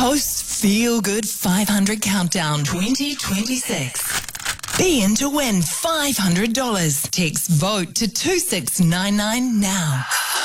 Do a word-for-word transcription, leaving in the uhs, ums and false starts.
Host's Feel Good five hundred Countdown twenty twenty-six. Be in to win five hundred dollars. Text VOTE to two six nine nine now.